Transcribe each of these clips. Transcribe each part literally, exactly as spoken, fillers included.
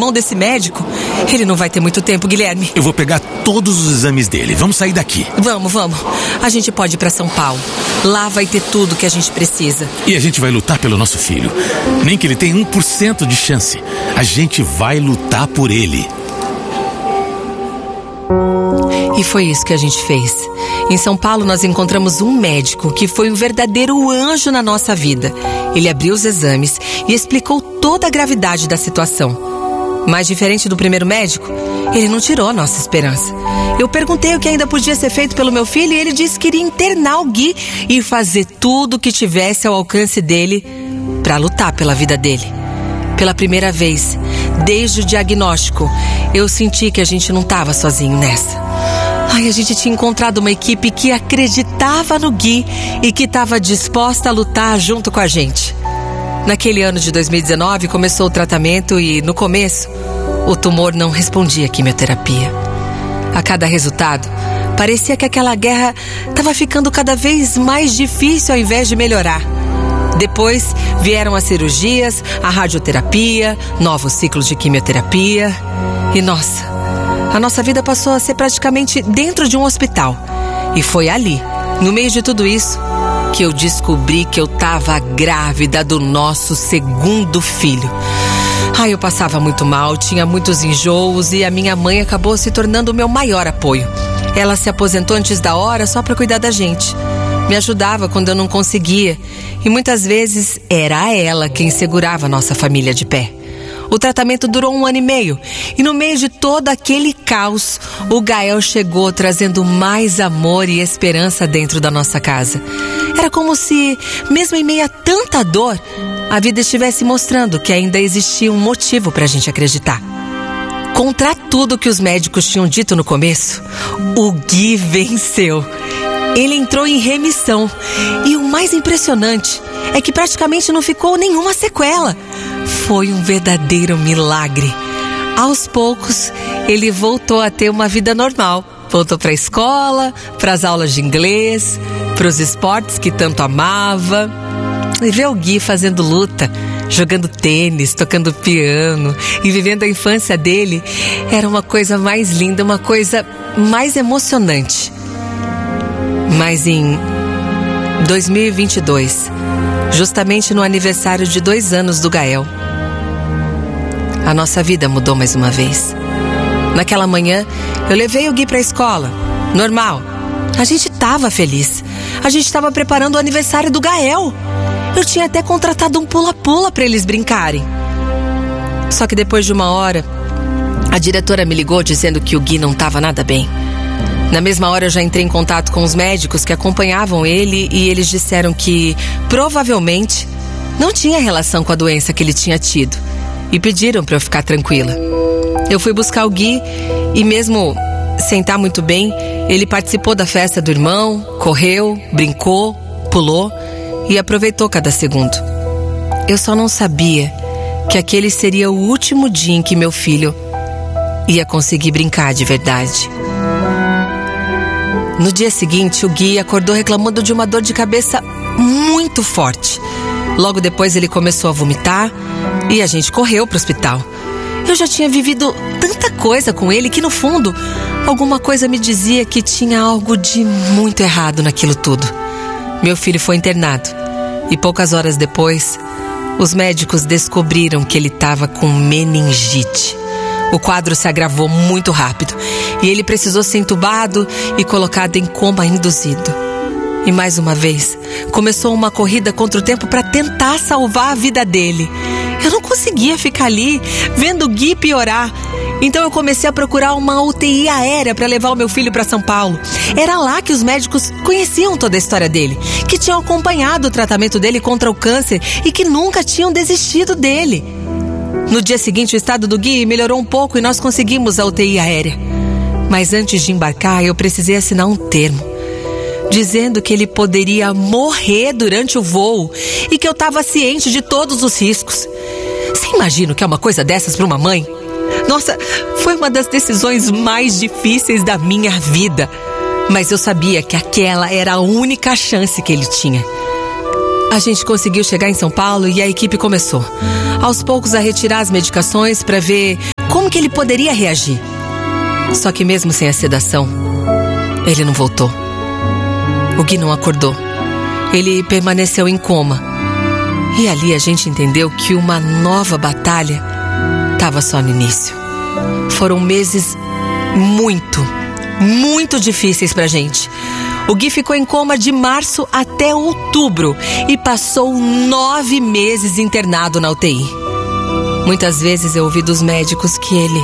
mãos desse médico, ele não vai ter muito tempo, Guilherme. Eu vou pegar todos os exames dele. Vamos sair daqui. Vamos, vamos. A gente pode ir pra São Paulo. Lá vai ter tudo que a gente precisa. E a gente vai lutar pelo nosso filho. Nem que ele tenha um por cento de chance. A gente vai lutar por ele. E foi isso que a gente fez. Em São Paulo nós encontramos um médico que foi um verdadeiro anjo na nossa vida. Ele abriu os exames e explicou toda a gravidade da situação. Mas diferente do primeiro médico, ele não tirou a nossa esperança. Eu perguntei o que ainda podia ser feito pelo meu filho e ele disse que iria internar o Gui e fazer tudo o que tivesse ao alcance dele para lutar pela vida dele. Pela primeira vez, desde o diagnóstico, eu senti que a gente não estava sozinho nessa. Ai, a gente tinha encontrado uma equipe que acreditava no Gui e que estava disposta a lutar junto com a gente. Naquele ano de dois mil e dezenove, começou o tratamento e, no começo, o tumor não respondia à quimioterapia. A cada resultado, parecia que aquela guerra estava ficando cada vez mais difícil ao invés de melhorar. Depois vieram as cirurgias, a radioterapia, novos ciclos de quimioterapia. E nossa, a nossa vida passou a ser praticamente dentro de um hospital. E foi ali, no meio de tudo isso, que eu descobri que eu estava grávida do nosso segundo filho. Ai, eu passava muito mal, tinha muitos enjoos e a minha mãe acabou se tornando o meu maior apoio. Ela se aposentou antes da hora só para cuidar da gente. Me ajudava quando eu não conseguia e muitas vezes era ela quem segurava a nossa família de pé. O tratamento durou um ano e meio e no meio de todo aquele caos, o Gael chegou trazendo mais amor e esperança dentro da nossa casa. Era como se, mesmo em meio a tanta dor, a vida estivesse mostrando que ainda existia um motivo para a gente acreditar. Contra tudo que os médicos tinham dito no começo, o Gui venceu. Ele entrou em remissão e o mais impressionante é que praticamente não ficou nenhuma sequela. Foi um verdadeiro milagre. Aos poucos, ele voltou a ter uma vida normal. Voltou para a escola, para as aulas de inglês, para os esportes que tanto amava. E ver o Gui fazendo luta, jogando tênis, tocando piano e vivendo a infância dele era uma coisa mais linda, uma coisa mais emocionante. Mas em dois mil e vinte e dois, justamente no aniversário de dois anos do Gael, a nossa vida mudou mais uma vez. Naquela manhã, eu levei o Gui para a escola. Normal. A gente estava feliz. A gente estava preparando o aniversário do Gael. Eu tinha até contratado um pula-pula para eles brincarem. Só que depois de uma hora, a diretora me ligou dizendo que o Gui não estava nada bem. Na mesma hora eu já entrei em contato com os médicos que acompanhavam ele e eles disseram que, provavelmente, não tinha relação com a doença que ele tinha tido e pediram para eu ficar tranquila. Eu fui buscar o Gui e mesmo sem estar muito bem, ele participou da festa do irmão, correu, brincou, pulou e aproveitou cada segundo. Eu só não sabia que aquele seria o último dia em que meu filho ia conseguir brincar de verdade. No dia seguinte, o Gui acordou reclamando de uma dor de cabeça muito forte. Logo depois ele começou a vomitar e a gente correu para o hospital. Eu já tinha vivido tanta coisa com ele que, no fundo, alguma coisa me dizia que tinha algo de muito errado naquilo tudo. Meu filho foi internado e poucas horas depois, os médicos descobriram que ele estava com meningite. O quadro se agravou muito rápido e ele precisou ser entubado e colocado em coma induzido. E mais uma vez, começou uma corrida contra o tempo para tentar salvar a vida dele. Eu não conseguia ficar ali, vendo o Gui piorar. Então eu comecei a procurar uma U T I aérea para levar o meu filho para São Paulo. Era lá que os médicos conheciam toda a história dele, que tinham acompanhado o tratamento dele contra o câncer e que nunca tinham desistido dele. No dia seguinte, o estado do Gui melhorou um pouco e nós conseguimos a U T I aérea. Mas antes de embarcar, eu precisei assinar um termo, dizendo que ele poderia morrer durante o voo e que eu estava ciente de todos os riscos. Você imagina o que é uma coisa dessas para uma mãe? Nossa, foi uma das decisões mais difíceis da minha vida. Mas eu sabia que aquela era a única chance que ele tinha. A gente conseguiu chegar em São Paulo e a equipe começou, aos poucos, a retirar as medicações para ver como que ele poderia reagir. Só que mesmo sem a sedação, ele não voltou. O Gui não acordou. Ele permaneceu em coma. E ali a gente entendeu que uma nova batalha estava só no início. Foram meses muito, muito difíceis pra gente. O Gui ficou em coma de março até outubro e passou nove meses internado na U T I. Muitas vezes eu ouvi dos médicos que ele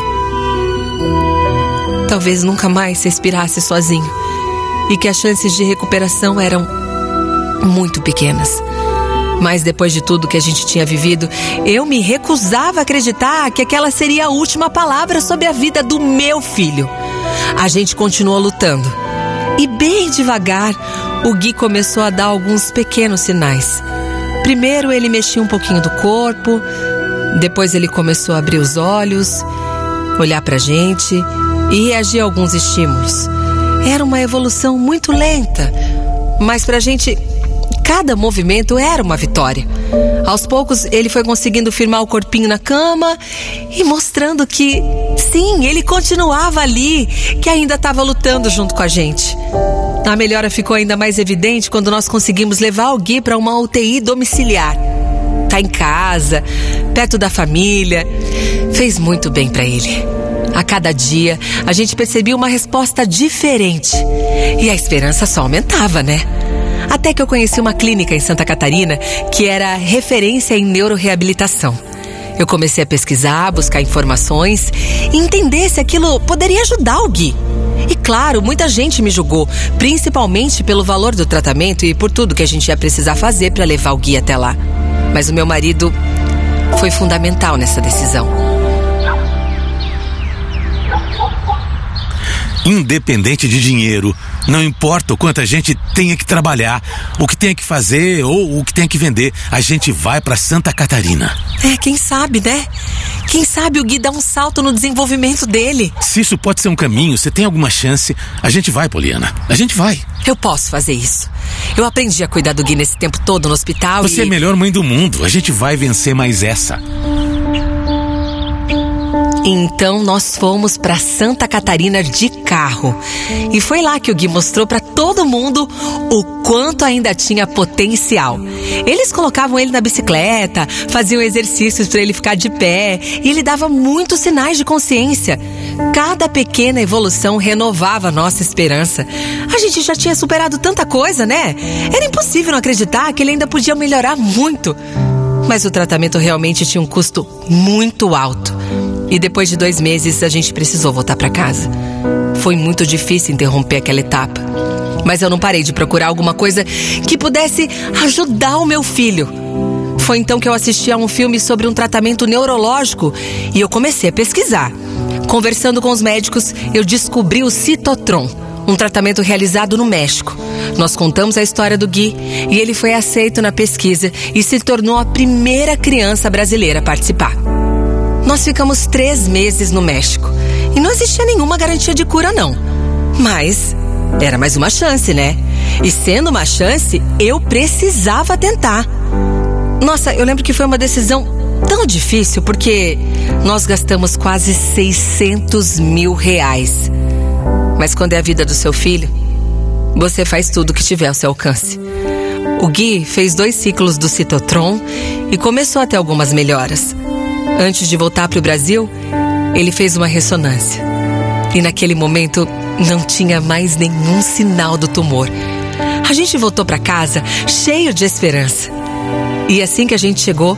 talvez nunca mais respirasse sozinho e que as chances de recuperação eram muito pequenas. Mas depois de tudo que a gente tinha vivido, eu me recusava a acreditar que aquela seria a última palavra sobre a vida do meu filho. A gente continuou lutando. E bem devagar, o Gui começou a dar alguns pequenos sinais. Primeiro ele mexia um pouquinho do corpo, depois ele começou a abrir os olhos, olhar pra gente e reagir a alguns estímulos. Era uma evolução muito lenta, mas pra gente cada movimento era uma vitória. Aos poucos ele foi conseguindo firmar o corpinho na cama e mostrando que, sim, ele continuava ali, que ainda estava lutando junto com a gente. A melhora ficou ainda mais evidente quando nós conseguimos levar o Gui para uma U T I domiciliar. Tá em casa, perto da família, fez muito bem para ele. A cada dia a gente percebia uma resposta diferente e a esperança só aumentava, né? Até que eu conheci uma clínica em Santa Catarina que era referência em neuroreabilitação. Eu comecei a pesquisar, buscar informações e entender se aquilo poderia ajudar o Gui. E claro, muita gente me julgou, principalmente pelo valor do tratamento e por tudo que a gente ia precisar fazer para levar o Gui até lá. Mas o meu marido foi fundamental nessa decisão. Independente de dinheiro, não importa o quanto a gente tenha que trabalhar, o que tenha que fazer ou o que tenha que vender, a gente vai para Santa Catarina. É, quem sabe, né? Quem sabe o Gui dá um salto no desenvolvimento dele. Se isso pode ser um caminho, se tem alguma chance, a gente vai, Poliana. A gente vai. Eu posso fazer isso. Eu aprendi a cuidar do Gui nesse tempo todo no hospital. Você e... é a melhor mãe do mundo. A gente vai vencer mais essa. Então nós fomos para Santa Catarina de carro. E foi lá que o Gui mostrou para todo mundo o quanto ainda tinha potencial. Eles colocavam ele na bicicleta, faziam exercícios para ele ficar de pé e ele dava muitos sinais de consciência. Cada pequena evolução renovava a nossa esperança. A gente já tinha superado tanta coisa, né? Era impossível não acreditar que ele ainda podia melhorar muito. Mas o tratamento realmente tinha um custo muito alto. E depois de dois meses, a gente precisou voltar para casa. Foi muito difícil interromper aquela etapa. Mas eu não parei de procurar alguma coisa que pudesse ajudar o meu filho. Foi então que eu assisti a um filme sobre um tratamento neurológico e eu comecei a pesquisar. Conversando com os médicos, eu descobri o Citotrom, um tratamento realizado no México. Nós contamos a história do Gui e ele foi aceito na pesquisa e se tornou a primeira criança brasileira a participar. Nós ficamos três meses no México e não existia nenhuma garantia de cura, não. Mas era mais uma chance, né? E sendo uma chance, eu precisava tentar. Nossa, eu lembro que foi uma decisão tão difícil porque nós gastamos quase seiscentos mil reais. Mas quando é a vida do seu filho, você faz tudo que tiver ao seu alcance. O Gui fez dois ciclos do Citotrom e começou a ter algumas melhoras. Antes de voltar para o Brasil, ele fez uma ressonância. E naquele momento não tinha mais nenhum sinal do tumor. A gente voltou para casa cheio de esperança. E assim que a gente chegou,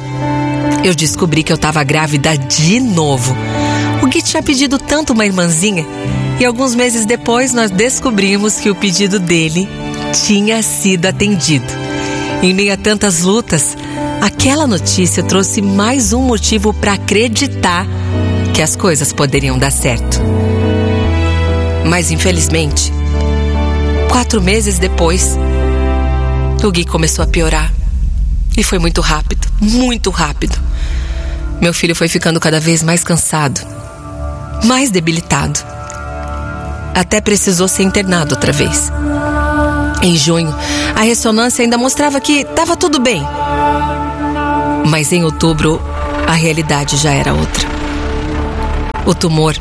eu descobri que eu estava grávida de novo. O Gui tinha pedido tanto uma irmãzinha. E alguns meses depois nós descobrimos que o pedido dele tinha sido atendido. Em meio a tantas lutas, aquela notícia trouxe mais um motivo para acreditar que as coisas poderiam dar certo. Mas infelizmente, quatro meses depois, o Gui começou a piorar. E foi muito rápido, muito rápido. Meu filho foi ficando cada vez mais cansado, mais debilitado. Até precisou ser internado outra vez. Em junho, a ressonância ainda mostrava que estava tudo bem. Mas em outubro, a realidade já era outra. O O tumor,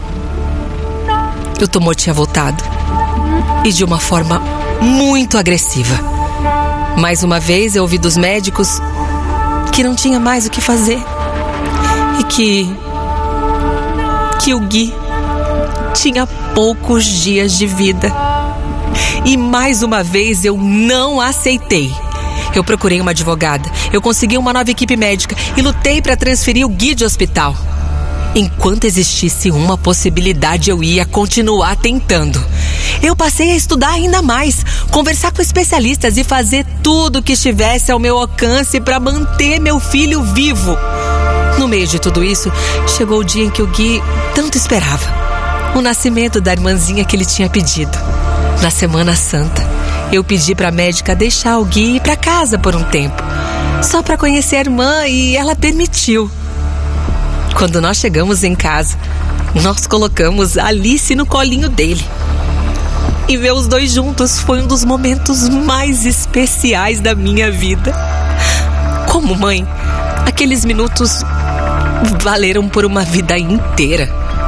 o tumor tinha voltado. E de uma forma muito agressiva. Mais uma vez eu ouvi dos médicos que não tinha mais o que fazer. E que... que o Gui tinha poucos dias de vida. E mais uma vez eu não aceitei. Eu procurei uma advogada, eu consegui uma nova equipe médica e lutei para transferir o Gui de hospital. Enquanto existisse uma possibilidade, eu ia continuar tentando. Eu passei a estudar ainda mais, conversar com especialistas e fazer tudo o que estivesse ao meu alcance para manter meu filho vivo. No meio de tudo isso, chegou o dia em que o Gui tanto esperava. O nascimento da irmãzinha que ele tinha pedido. Na Semana Santa, eu pedi para a médica deixar o Gui ir para casa por um tempo, só para conhecer a irmã, e ela permitiu. Quando nós chegamos em casa, nós colocamos a Alice no colinho dele. E ver os dois juntos foi um dos momentos mais especiais da minha vida. Como mãe, aqueles minutos valeram por uma vida inteira.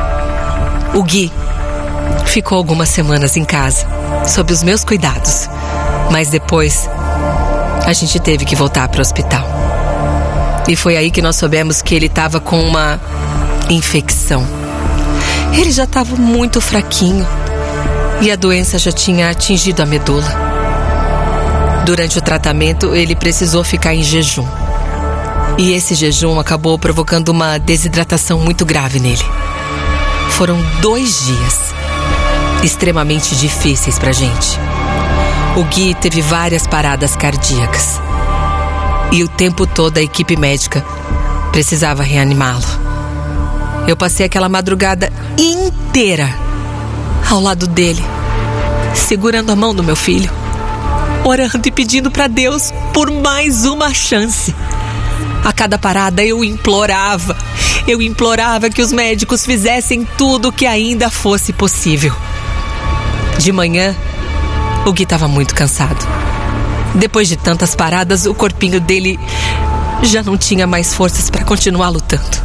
O Gui ficou algumas semanas em casa, sob os meus cuidados. Mas depois, a gente teve que voltar para o hospital. E foi aí que nós soubemos que ele estava com uma infecção. Ele já estava muito fraquinho e a doença já tinha atingido a medula. Durante o tratamento, ele precisou ficar em jejum. E esse jejum acabou provocando uma desidratação muito grave nele. Foram dois dias extremamente difíceis pra gente. O Gui teve várias paradas cardíacas. E o tempo todo a equipe médica precisava reanimá-lo. Eu passei aquela madrugada inteira ao lado dele, segurando a mão do meu filho, orando e pedindo para Deus por mais uma chance. A cada parada eu implorava, eu implorava que os médicos fizessem tudo o que ainda fosse possível. De manhã, o Gui estava muito cansado. Depois de tantas paradas, o corpinho dele já não tinha mais forças para continuar lutando.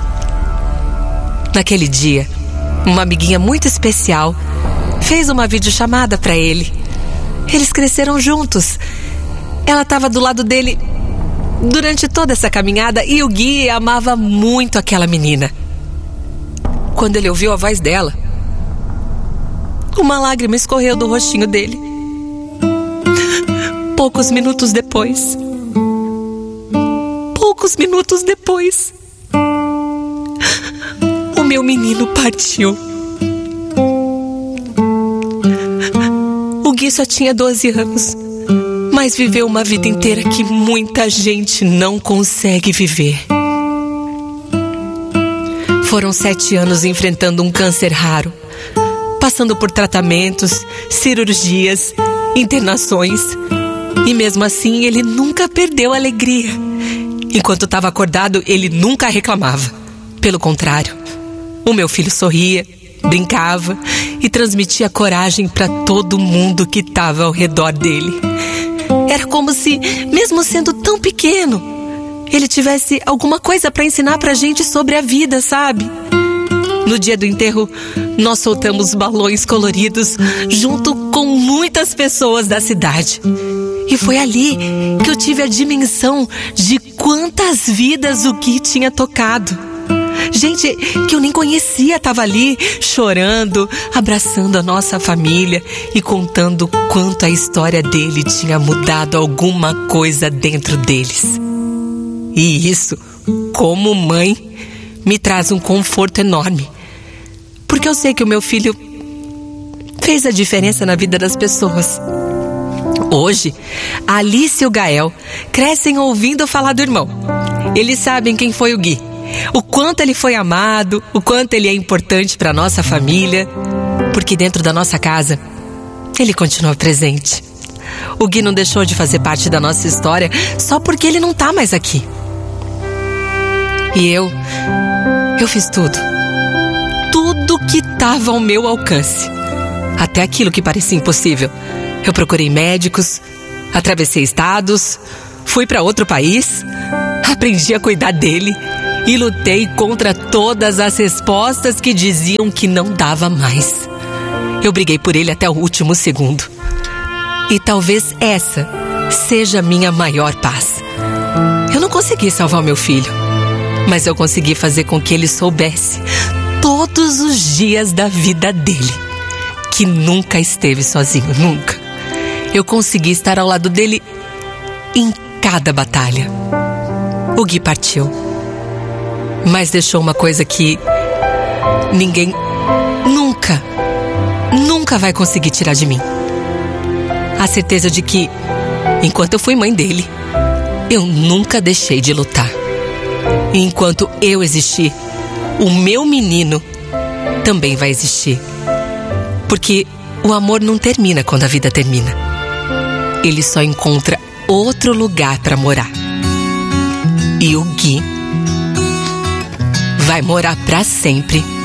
Naquele dia, uma amiguinha muito especial fez uma videochamada para ele. Eles cresceram juntos. Ela estava do lado dele durante toda essa caminhada e o Gui amava muito aquela menina. Quando ele ouviu a voz dela, uma lágrima escorreu do rostinho dele. Poucos minutos depois, poucos minutos depois, o meu menino partiu. O Gui só tinha doze anos, mas viveu uma vida inteira que muita gente não consegue viver. Foram sete anos enfrentando um câncer raro, passando por tratamentos, cirurgias, internações. E mesmo assim, ele nunca perdeu a alegria. Enquanto estava acordado, ele nunca reclamava. Pelo contrário, o meu filho sorria, brincava e transmitia coragem para todo mundo que estava ao redor dele. Era como se, mesmo sendo tão pequeno, ele tivesse alguma coisa para ensinar pra gente sobre a vida, sabe? No dia do enterro, nós soltamos balões coloridos junto com muitas pessoas da cidade. E foi ali que eu tive a dimensão de quantas vidas o Gui tinha tocado. Gente que eu nem conhecia estava ali, chorando, abraçando a nossa família e contando quanto a história dele tinha mudado alguma coisa dentro deles. E isso, como mãe, me traz um conforto enorme. Porque eu sei que o meu filho fez a diferença na vida das pessoas. Hoje, a Alice e o Gael crescem ouvindo falar do irmão. Eles sabem quem foi o Gui, o quanto ele foi amado, o quanto ele é importante para nossa família, porque dentro da nossa casa, ele continua presente. O Gui não deixou de fazer parte da nossa história só porque ele não tá mais aqui. E eu, eu fiz tudo. Tudo que estava ao meu alcance. Até aquilo que parecia impossível. Eu procurei médicos, atravessei estados, fui para outro país, aprendi a cuidar dele e lutei contra todas as respostas que diziam que não dava mais. Eu briguei por ele até o último segundo. E talvez essa seja a minha maior paz. Eu não consegui salvar o meu filho, mas eu consegui fazer com que ele soubesse, todos os dias da vida dele, que nunca esteve sozinho, nunca. Eu consegui estar ao lado dele em cada batalha. O Gui partiu, mas deixou uma coisa que ninguém nunca, nunca vai conseguir tirar de mim. A certeza de que, enquanto eu fui mãe dele, eu nunca deixei de lutar. E enquanto eu existir, o meu menino também vai existir. Porque o amor não termina quando a vida termina. Ele só encontra outro lugar para morar. E o Gui vai morar para sempre